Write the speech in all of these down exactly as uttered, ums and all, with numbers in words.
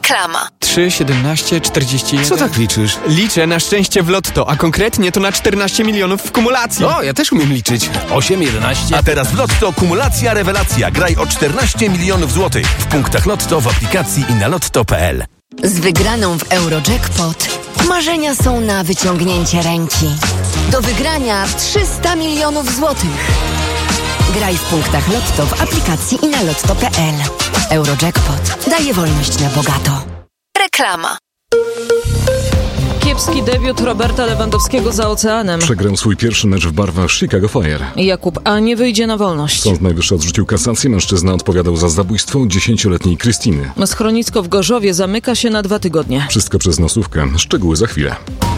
Reklama. trzy, siedemnaście, czterdzieści jeden. Co tak liczysz? Liczę na szczęście w lotto, a konkretnie to na czternaście milionów w kumulacji. O, ja też umiem liczyć. osiem, jedenaście. A teraz w Lotto kumulacja rewelacja. Graj o czternaście milionów złotych. W punktach Lotto, w aplikacji i na lotto kropka pe el. Z wygraną w Eurojackpot marzenia są na wyciągnięcie ręki. Do wygrania trzysta milionów złotych. Graj w punktach Lotto, w aplikacji i na lotto kropka pe el. Eurojackpot daje wolność na bogato. Reklama. Kiepski debiut Roberta Lewandowskiego za oceanem. Przegrał swój pierwszy mecz w barwach Chicago Fire. Jakub A. nie wyjdzie na wolność. Sąd Najwyższy odrzucił kasację. Mężczyzna odpowiadał za zabójstwo dziesięcioletniej Krystyny. Schronisko w Gorzowie zamyka się na dwa tygodnie. Wszystko przez nosówkę. Szczegóły za chwilę.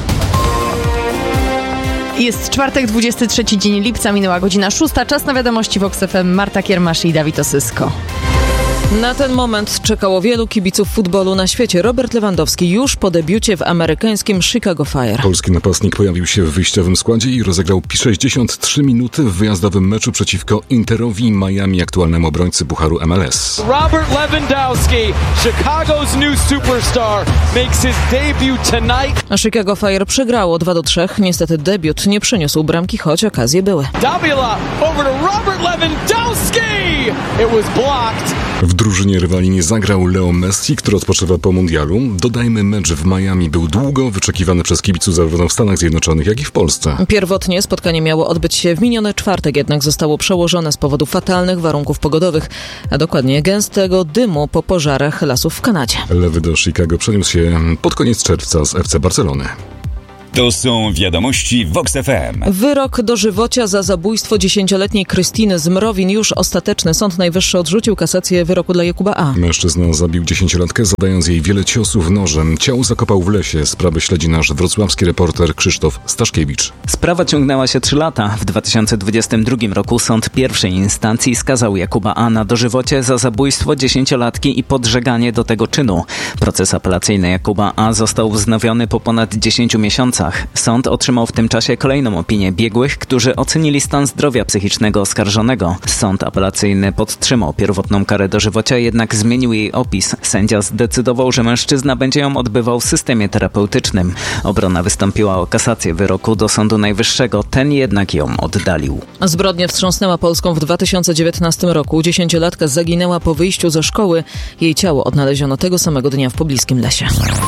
Jest czwartek, dwudziesty trzeci dzień lipca, minęła godzina szósta. Czas na wiadomości w Vox F M. Marta Kiermasz i Dawid Osysko. Na ten moment czekało wielu kibiców futbolu na świecie. Robert Lewandowski już po debiucie w amerykańskim Chicago Fire. Polski napastnik pojawił się w wyjściowym składzie i rozegrał sześćdziesiąt trzy minuty w wyjazdowym meczu przeciwko Interowi Miami, aktualnemu obrońcy Pucharu M L S. Robert Lewandowski, Chicago's new superstar, makes his debut tonight. Chicago Fire przegrało dwa do trzech. Niestety debiut nie przyniósł bramki, choć okazje były. Davila over to Robert Lewandowski! It was blocked. W drużynie rywali nie zagrał Leo Messi, który odpoczywa po mundialu. Dodajmy, mecz w Miami był długo wyczekiwany przez kibiców zarówno w Stanach Zjednoczonych, jak i w Polsce. Pierwotnie spotkanie miało odbyć się w miniony czwartek, jednak zostało przełożone z powodu fatalnych warunków pogodowych, a dokładnie gęstego dymu po pożarach lasów w Kanadzie. Lewy do Chicago przeniósł się pod koniec czerwca z F C Barcelony. To są wiadomości Vox F M. Wyrok dożywocia za zabójstwo dziesięcioletniej Krystyny z Mrowin już ostateczny. Sąd Najwyższy odrzucił kasację wyroku dla Jakuba A. Mężczyzna zabił dziesięciolatkę, zadając jej wiele ciosów nożem. Ciało zakopał w lesie. Sprawę śledzi nasz wrocławski reporter Krzysztof Staszkiewicz. Sprawa ciągnęła się trzy lata. W dwa tysiące dwudziestym drugim roku sąd pierwszej instancji skazał Jakuba A. na dożywocie za zabójstwo dziesięciolatki i podżeganie do tego czynu. Proces apelacyjny Jakuba A. został wznowiony po ponad dziesięciu miesiącach. Sąd otrzymał w tym czasie kolejną opinię biegłych, którzy ocenili stan zdrowia psychicznego oskarżonego. Sąd apelacyjny podtrzymał pierwotną karę dożywocia, jednak zmienił jej opis. Sędzia zdecydował, że mężczyzna będzie ją odbywał w systemie terapeutycznym. Obrona wystąpiła o kasację wyroku do Sądu Najwyższego, ten jednak ją oddalił. Zbrodnia wstrząsnęła Polską w dwa tysiące dziewiętnastym roku. Dziesięciolatka zaginęła po wyjściu ze szkoły. Jej ciało odnaleziono tego samego dnia w pobliskim lesie.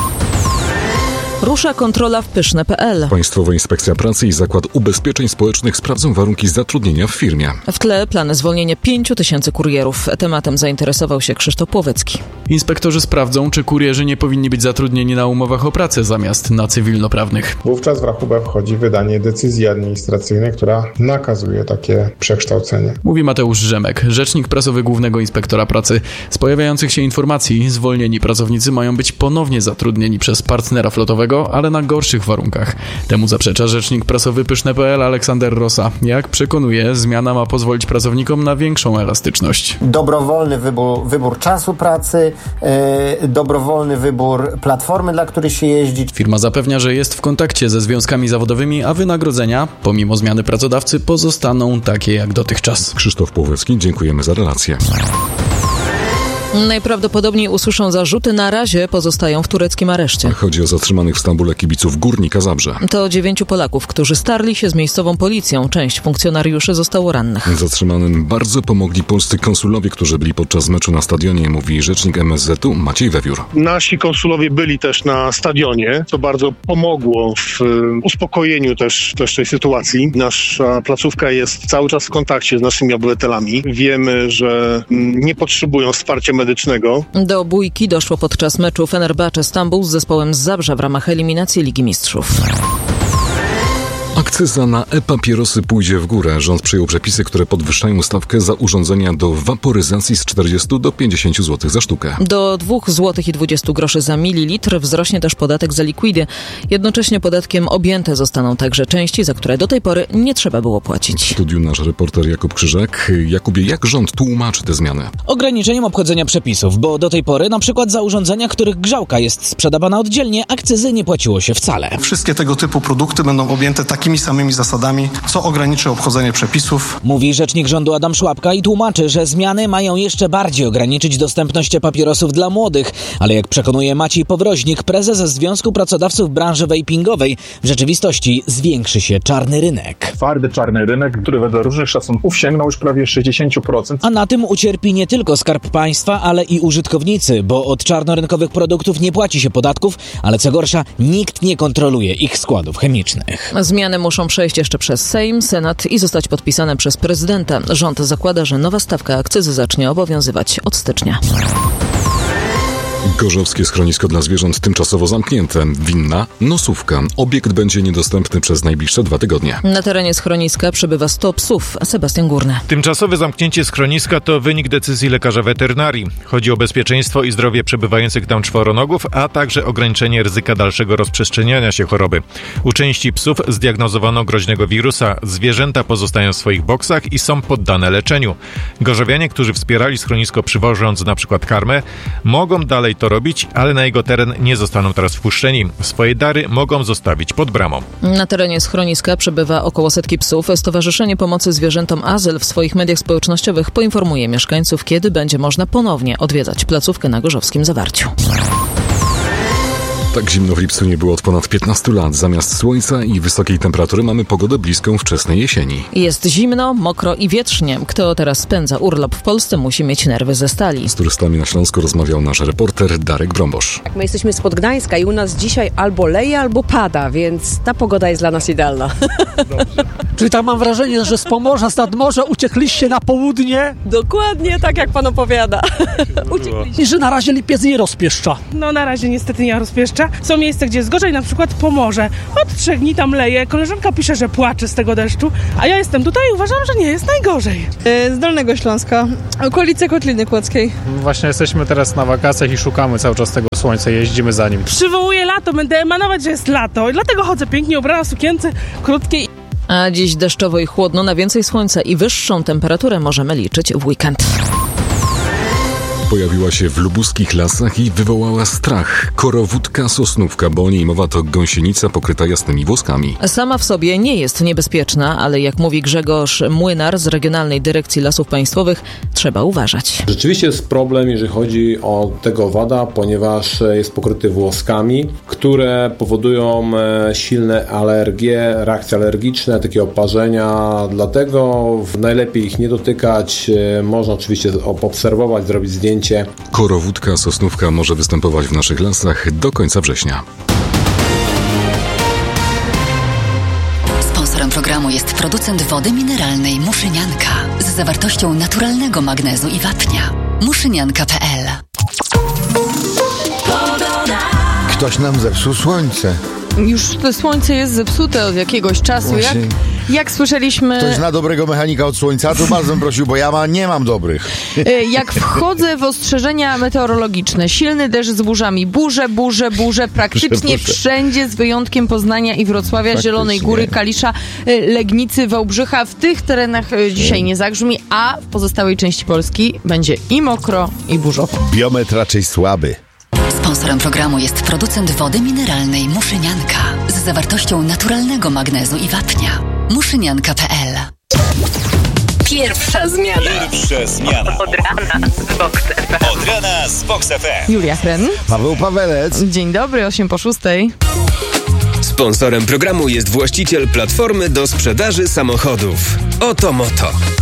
Rusza kontrola w pyszne kropka pe el. Państwowa Inspekcja Pracy i Zakład Ubezpieczeń Społecznych sprawdzą warunki zatrudnienia w firmie. W tle plany zwolnienia pięciu tysięcy kurierów. Tematem zainteresował się Krzysztof Płowecki. Inspektorzy sprawdzą, czy kurierzy nie powinni być zatrudnieni na umowach o pracę zamiast na cywilnoprawnych. Wówczas w rachubę wchodzi wydanie decyzji administracyjnej, która nakazuje takie przekształcenie. Mówi Mateusz Rzemek, rzecznik prasowy Głównego Inspektora Pracy. Z pojawiających się informacji zwolnieni pracownicy mają być ponownie zatrudnieni przez partnera flotowego, ale na gorszych warunkach. Temu zaprzecza rzecznik prasowy pyszne kropka pe el Aleksander Rosa. Jak przekonuje, zmiana ma pozwolić pracownikom na większą elastyczność. Dobrowolny wybór, wybór czasu pracy, yy, dobrowolny wybór platformy, dla której się jeździ. Firma zapewnia, że jest w kontakcie ze związkami zawodowymi, a wynagrodzenia, pomimo zmiany pracodawcy, pozostaną takie jak dotychczas. Krzysztof Płowecki, dziękujemy za relację. Najprawdopodobniej usłyszą zarzuty, na razie pozostają w tureckim areszcie. Chodzi o zatrzymanych w Stambule kibiców Górnika Zabrze. To dziewięciu Polaków, którzy starli się z miejscową policją. Część funkcjonariuszy zostało rannych. Zatrzymanym bardzo pomogli polscy konsulowie, którzy byli podczas meczu na stadionie, mówi rzecznik M S Z u Maciej Wewiór. Nasi konsulowie byli też na stadionie, co bardzo pomogło w uspokojeniu też, też tej sytuacji. Nasza placówka jest cały czas w kontakcie z naszymi obywatelami. Wiemy, że nie potrzebują wsparcia medycznego. Do bójki doszło podczas meczu Fenerbahce Stambuł z zespołem z Zabrza w ramach eliminacji Ligi Mistrzów. Akcyza na e-papierosy pójdzie w górę. Rząd przyjął przepisy, które podwyższają stawkę za urządzenia do waporyzacji z czterdziestu do pięćdziesięciu złotych za sztukę. Do dwóch złotych i dwudziestu groszy za mililitr wzrośnie też podatek za likwidy. Jednocześnie podatkiem objęte zostaną także części, za które do tej pory nie trzeba było płacić. W studiu nasz reporter Jakub Krzyżak. Jakubie, jak rząd tłumaczy te zmiany? Ograniczeniem obchodzenia przepisów, bo do tej pory na przykład za urządzenia, których grzałka jest sprzedawana oddzielnie, akcyzy nie płaciło się wcale. Wszystkie tego typu produkty będą objęte takimi samymi zasadami, co ograniczy obchodzenie przepisów. Mówi rzecznik rządu Adam Szłapka i tłumaczy, że zmiany mają jeszcze bardziej ograniczyć dostępność papierosów dla młodych. Ale jak przekonuje Maciej Powroźnik, prezes Związku Pracodawców Branży Vapingowej, w rzeczywistości zwiększy się czarny rynek. Twardy czarny rynek, który wedle różnych szacunków sięgnął już prawie sześćdziesiąt procent. A na tym ucierpi nie tylko Skarb Państwa, ale i użytkownicy, bo od czarnorynkowych produktów nie płaci się podatków, ale co gorsza, nikt nie kontroluje ich składów chemicznych. Zmiany muszą przejść jeszcze przez Sejm, Senat i zostać podpisane przez prezydenta. Rząd zakłada, że nowa stawka akcyzy zacznie obowiązywać od stycznia. Gorzowskie schronisko dla zwierząt tymczasowo zamknięte. Winna nosówka. Obiekt będzie niedostępny przez najbliższe dwa tygodnie. Na terenie schroniska przebywa sto psów. Sebastian Górny. Tymczasowe zamknięcie schroniska to wynik decyzji lekarza weterynarii. Chodzi o bezpieczeństwo i zdrowie przebywających tam czworonogów, a także ograniczenie ryzyka dalszego rozprzestrzeniania się choroby. U części psów zdiagnozowano groźnego wirusa. Zwierzęta pozostają w swoich boksach i są poddane leczeniu. Gorzowianie, którzy wspierali schronisko przywożąc na przykład karmę, mogą dalej to robić, ale na jego teren nie zostaną teraz wpuszczeni. Swoje dary mogą zostawić pod bramą. Na terenie schroniska przebywa około setki psów. Stowarzyszenie Pomocy Zwierzętom Azyl w swoich mediach społecznościowych poinformuje mieszkańców, kiedy będzie można ponownie odwiedzać placówkę na gorzowskim Zawarciu. Tak zimno w Lipcu nie było od ponad piętnastu lat. Zamiast słońca i wysokiej temperatury mamy pogodę bliską wczesnej jesieni. Jest zimno, mokro i wietrznie. Kto teraz spędza urlop w Polsce, musi mieć nerwy ze stali. Z turystami na Śląsku rozmawiał nasz reporter Darek Brąbosz. My jesteśmy spod Gdańska i u nas dzisiaj albo leje, albo pada, więc ta pogoda jest dla nas idealna. Czyli tak mam wrażenie, że z Pomorza, z nad morza uciekliście na południe? Dokładnie tak, jak pan opowiada. Uciekliście. I że na razie lipiec nie rozpieszcza. No na razie niestety nie rozpieszcza. Są miejsca, gdzie jest gorzej, na przykład Pomorze. Od trzech dni tam leje. Koleżanka pisze, że płacze z tego deszczu, a ja jestem tutaj i uważam, że nie jest najgorzej. Z Dolnego Śląska, okolice Kotliny Kłodzkiej. Właśnie jesteśmy teraz na wakacjach i szukamy cały czas tego słońca, jeździmy za nim. Przywołuję lato, będę emanować, że jest lato. I dlatego chodzę pięknie ubrana w sukience krótkiej. A dziś deszczowo i chłodno, na więcej słońca i wyższą temperaturę możemy liczyć w weekend. Pojawiła się w lubuskich lasach i wywołała strach. Korowódka sosnówka, bo o niej mowa, to gąsienica pokryta jasnymi włoskami. Sama w sobie nie jest niebezpieczna, ale jak mówi Grzegorz Młynar z Regionalnej Dyrekcji Lasów Państwowych, trzeba uważać. Rzeczywiście jest problem, jeżeli chodzi o tego owada, ponieważ jest pokryty włoskami, które powodują silne alergie, reakcje alergiczne, takie oparzenia. Dlatego najlepiej ich nie dotykać. Można oczywiście obserwować, zrobić zdjęcie. Korowódka sosnówka może występować w naszych lasach do końca września. Sponsorem programu jest producent wody mineralnej Muszynianka z zawartością naturalnego magnezu i wapnia. muszynianka kropka p l. Ktoś nam zepsuł słońce. Już to słońce jest zepsute od jakiegoś czasu. Jak, jak słyszeliśmy... Ktoś zna dobrego mechanika od słońca? To bardzo bym prosił, bo ja ma, nie mam dobrych. Jak wchodzę w ostrzeżenia meteorologiczne, silny deszcz z burzami, burze, burze, burze, praktycznie burze. Wszędzie z wyjątkiem Poznania i Wrocławia, Zielonej Góry, Kalisza, Legnicy, Wałbrzycha. W tych terenach dzisiaj nie zagrzmi, a w pozostałej części Polski będzie i mokro, i burzowo. Biometr raczej słaby. Sponsorem programu jest producent wody mineralnej Muszynianka z zawartością naturalnego magnezu i wapnia. muszynianka kropka p l. Pierwsza zmiana. Pierwsza zmiana. Od rana z Vox F M. Od rana z Vox F M. Julia Hren. Paweł Pawelec. Dzień dobry, osiem po szóstej. Sponsorem programu jest właściciel platformy do sprzedaży samochodów. Oto Moto.